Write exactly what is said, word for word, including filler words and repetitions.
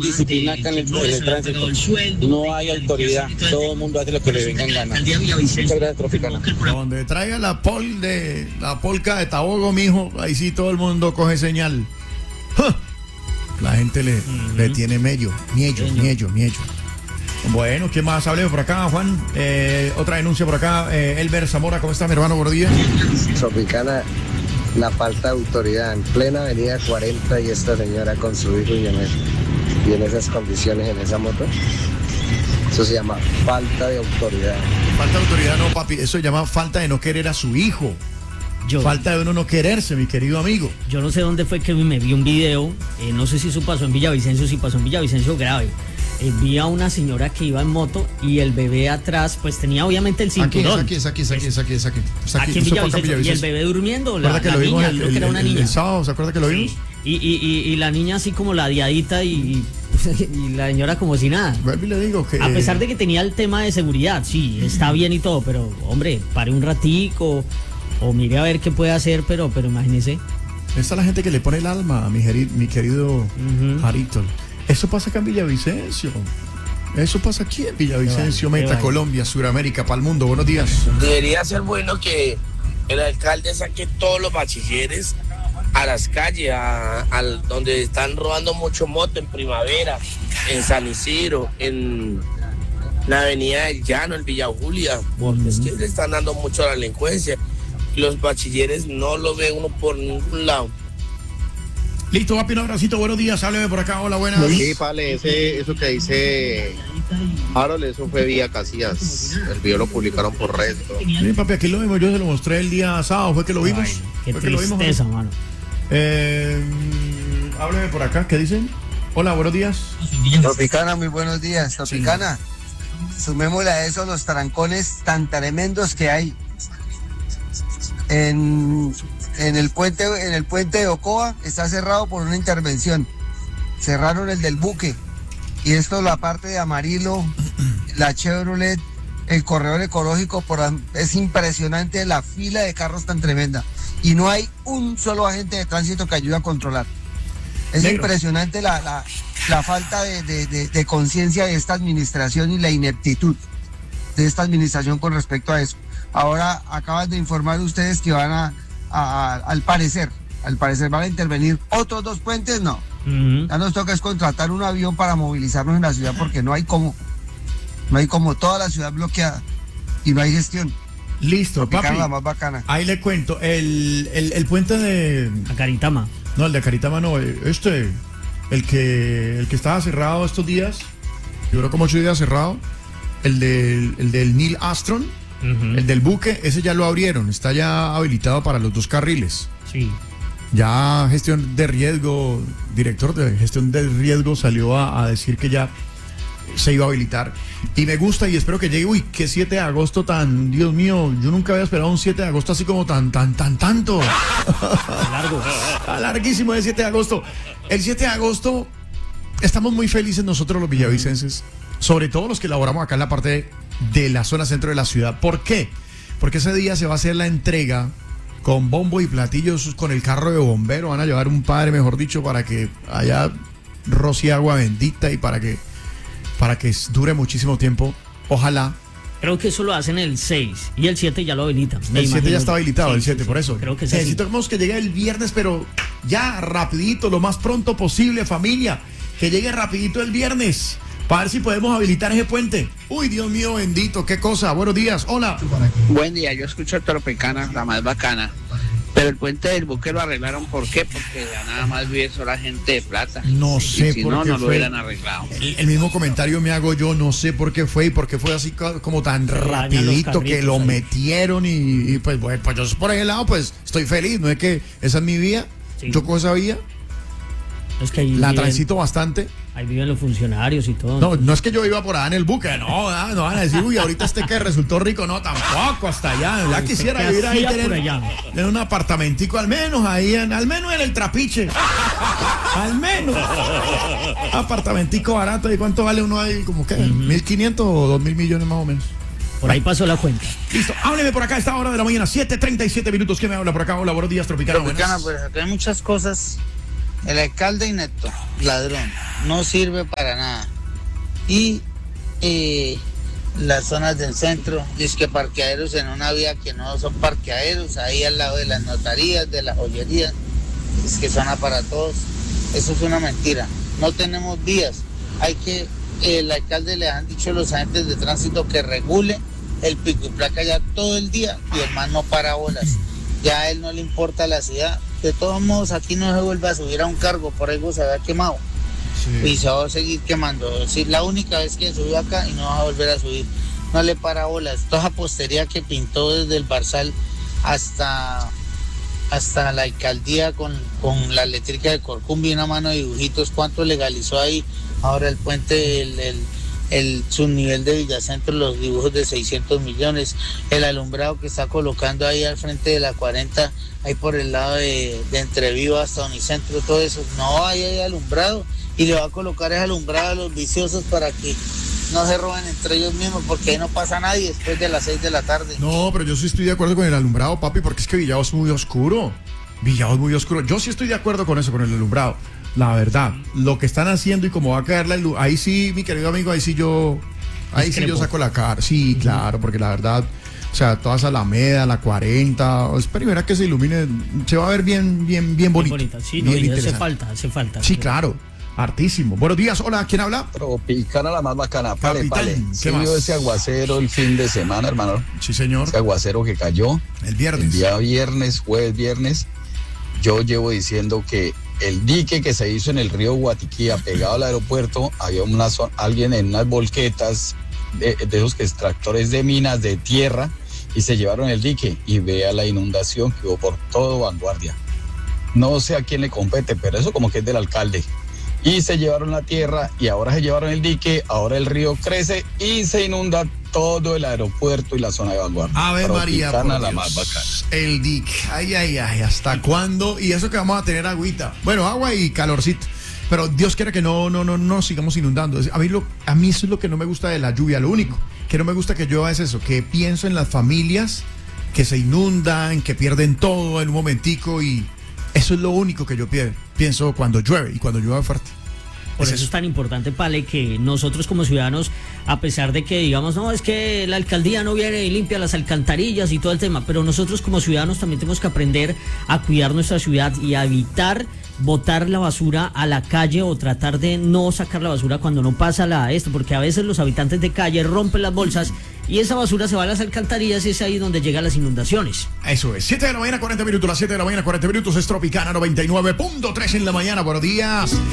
disciplina acá en el, en el tránsito. No hay autoridad. Todo el mundo hace lo que le venga en gana. Muchas gracias, Tropicana. Donde traiga la pol de la polca de Tabogo, mijo, ahí sí todo el mundo coge señal. ¡Ja! La gente le, uh-huh. le tiene medio, miello, miello, miello. Bueno, ¿qué más? Hablemos por acá, Juan. Eh, otra denuncia por acá. Eh, Elber Zamora, ¿cómo está, mi hermano? Buenos días. Tropicana, la falta de autoridad en plena avenida cuarenta y esta señora con su hijo y en, el, y en esas condiciones, en esa moto. Eso se llama falta de autoridad. Falta de autoridad, no, papi. Eso se llama falta de no querer a su hijo. Yo, falta de uno no quererse, mi querido amigo. Yo no sé dónde fue que me vi un video. Eh, no sé si eso pasó en Villavicencio, si pasó en Villavicencio grave. Eh, vi a una señora que iba en moto y el bebé atrás, pues tenía obviamente el cinturón. Aquí es, aquí es, aquí es, aquí es, aquí es, aquí. Aquí en Villavicencio, Villavicencio. Y el bebé durmiendo, la, que la lo niña, vimos el, creo que era una el, niña. El sábado, ¿se acuerda que lo vimos? Sí. Y, y, y, y la niña así como ladeadita y, y la señora como si nada. Baby, le digo que... A pesar de que tenía el tema de seguridad, sí, está bien y todo, pero hombre, pare un ratico o mire a ver qué puede hacer, pero, pero imagínese. Esta es la gente que le pone el alma, mi, geri, mi querido uh-huh. Jarito. Eso pasa acá en Villavicencio. Eso pasa aquí en Villavicencio, vale, Meta, Colombia, Sudamérica, para el mundo. Buenos días. Debería ser bueno que el alcalde saque todos los bachilleres a las calles, a, a donde están robando mucho moto, en Primavera, en San Isidro, en la Avenida del Llano, en Villa Julia, porque mm. es que le están dando mucho a la delincuencia. Y los bachilleres no lo ve uno por ningún lado. Listo, papi, un abracito, buenos días, hábleme por acá, hola, buenas. Sí, vale, ese, eso que dice Harold, eso fue vía Casillas, el video lo publicaron por redes. Sí, papi, aquí lo vimos, yo se lo mostré el día sábado, fue que lo vimos. Ay, qué fue tristeza, que lo vimos, mano. Eh, hábleme por acá, ¿qué dicen? Hola, buenos días. Tropicana, muy buenos días, Tropicana. Sí. Sumémosle a eso los trancones tan tremendos que hay en... En el puente, en el puente de Ocoa está cerrado por una intervención. Cerraron el del buque. Y esto, la parte de Amarillo, la Chevrolet, el corredor ecológico, por, es impresionante la fila de carros tan tremenda. Y no hay un solo agente de tránsito que ayude a controlar. Es Negro. impresionante la, la, la falta de, de, de, de conciencia de esta administración y la ineptitud de esta administración con respecto a eso. Ahora acaban de informar ustedes que van a A, a, al parecer, al parecer van a intervenir otros dos puentes, no. Uh-huh. Ya nos toca es contratar un avión para movilizarnos en la ciudad porque no hay como, no hay como toda la ciudad bloqueada y no hay gestión. Listo, papi. La más bacana. Ahí le cuento, el, el, el puente de... Acaritama. No, el de Acaritama no, este, el que, el que estaba cerrado estos días, duró como ocho días cerrado, el del, el del Neil Armstrong. Uh-huh. El del buque, ese ya lo abrieron, está ya habilitado para los dos carriles. Sí. Ya gestión de riesgo, director de gestión de riesgo salió a, a decir que ya se iba a habilitar. Y me gusta y espero que llegue. Uy, qué siete de agosto tan, Dios mío, yo nunca había esperado un siete de agosto así como tan, tan, tan, tanto. Largo. Está larguísimo el siete de agosto. El siete de agosto estamos muy felices nosotros los villavicenses, sobre todo los que laboramos acá en la parte de, de la zona centro de la ciudad. ¿Por qué? Porque ese día se va a hacer la entrega con bombo y platillos, con el carro de bombero. Van a llevar un padre, mejor dicho, para que haya roce agua bendita y para que, para que dure muchísimo tiempo. Ojalá. Creo que eso lo hacen el seis y el siete ya lo habilitan. El siete ya está habilitado, sí, el siete, sí, por eso. Creo que sí, necesitamos que llegue el viernes, pero ya rapidito, lo más pronto posible, familia. Que llegue rapidito el viernes. Para ver si podemos habilitar ese puente. Uy, Dios mío bendito, qué cosa. Buenos días, hola. Buen día, yo escucho a Tropicana, la más bacana. Pero el puente del buque lo arreglaron, ¿por qué? Porque ya nada más vive sola gente de plata. No sé y si por no, qué no fue. lo hubieran arreglado. El, el mismo comentario me hago yo, no sé por qué fue y por qué fue así como tan rapidito que lo ahí. metieron y, y pues bueno, pues yo por ese lado pues estoy feliz, no es que esa es mi vía, sí. Yo con esa vía es que ahí la viven, transito bastante. Ahí viven los funcionarios y todo. No, no es que yo iba por allá en el buque, no, no, no van a decir, uy, ahorita este que resultó rico, no, tampoco, hasta allá. Ya quisiera vivir ahí, tener, tener un apartamentico al menos ahí, en, al menos en el Trapiche. Al menos. Apartamentico barato, ¿y cuánto vale uno ahí? ¿Como qué? Uh-huh. ¿mil quinientos o dos mil millones más o menos? Por ahí pasó la cuenta. Listo, hábleme por acá a esta hora de la mañana, siete treinta y siete minutos. ¿Quién me habla por acá? Hola, buenos días, Tropicana. Tropicana, pues acá hay muchas cosas El alcalde inepto, ladrón, no sirve para nada. Y eh, las zonas del centro, dizque parqueaderos en una vía que no son parqueaderos, ahí al lado de las notarías, de las joyerías, es que son para todos. Eso es una mentira. No tenemos vías. Hay que, el alcalde le han dicho a los agentes de tránsito que regule el pico y placa ya todo el día y el man no para bolas. Ya a él no le importa la ciudad. De todos modos, aquí no se vuelve a subir a un cargo, por algo se había quemado. Sí. Y se va a seguir quemando. Es decir, la única vez que subió acá y no va a volver a subir. No le para bolas. Toda esa postería que pintó desde el Barzal hasta, hasta la alcaldía con, con la eléctrica de Corcumbi, una mano de dibujitos, ¿cuánto legalizó ahí? Ahora el puente, el, el, el subnivel de Villacentro, los dibujos de seiscientos millones, el alumbrado que está colocando ahí al frente de la cuarenta, ahí por el lado de, de Entreviva hasta Unicentro, todo eso. No, ahí hay alumbrado y le va a colocar ese alumbrado a los viciosos para que no se roben entre ellos mismos, porque ahí no pasa nadie después de las seis de la tarde. No, pero yo sí estoy de acuerdo con el alumbrado, papi, porque es que Villavo es muy oscuro. Villavo es muy oscuro. Yo sí estoy de acuerdo con eso, con el alumbrado. La verdad, lo que están haciendo y cómo va a caer la luz, ahí sí, mi querido amigo, ahí sí yo, ahí sí yo saco la cara. Sí, claro, porque la verdad, o sea, toda esa Alameda, la cuarenta, es primera que se ilumine, se va a ver bien, bien, bien bonito. Bien bonita, sí, no, y hace falta, hace falta. Sí, claro, hartísimo. Buenos días, hola, ¿quién habla? Tropicana la más bacana, pale, Capitán, pale. ¿qué ¿Sí más? vio ese aguacero el fin de semana, hermano? Sí, señor. Ese aguacero que cayó. El viernes. El día viernes, jueves, viernes. Yo llevo diciendo que el dique que se hizo en el río Guatiquía, pegado al aeropuerto, había una, alguien en unas volquetas de, de esos extractores de minas de tierra y se llevaron el dique y vea la inundación que hubo por todo Vanguardia. No sé a quién le compete, pero eso como que es del alcalde. Y se llevaron la tierra y ahora se llevaron el dique, ahora el río crece y se inunda todo el aeropuerto y la zona de Vanguardia. Ave María, por la Dios. más bacana. El dique, ay, ay, ay, ¿hasta cuándo? Y eso que vamos a tener agüita. Bueno, agua y calorcito. Pero Dios quiera que no, no, no, no sigamos inundando. A mí, lo, a mí eso es lo que no me gusta de la lluvia. Lo único que no me gusta que llueva es eso, que pienso en las familias que se inundan, que pierden todo en un momentico y eso es lo único que yo pienso cuando llueve y cuando llueve fuerte. Por eso, eso es tan importante, Pale, que nosotros como ciudadanos, a pesar de que digamos, no, es que la alcaldía no viene y limpia las alcantarillas y todo el tema, pero nosotros como ciudadanos también tenemos que aprender a cuidar nuestra ciudad y a evitar botar la basura a la calle o tratar de no sacar la basura cuando no pasa la esto, porque a veces los habitantes de calle rompen las bolsas y esa basura se va a las alcantarillas y es ahí donde llegan las inundaciones. Eso es, siete de la mañana, cuarenta minutos, las siete de la mañana, cuarenta minutos, es Tropicana noventa y nueve punto tres en la mañana, buenos días.